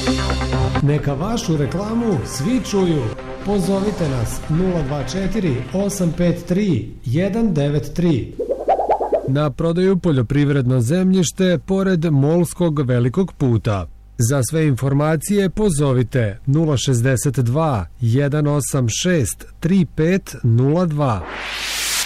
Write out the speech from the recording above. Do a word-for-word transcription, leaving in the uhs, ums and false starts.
Neka vašu reklamu svi čuju. Pozovite nas nula dva četiri osam pet tri jedan devet tri. Na prodaju poljoprivredno zemljište pored Molskog velikog puta. Za sve informacije pozovite nula šezdeset dva jedan osam šest tri pet nula dva.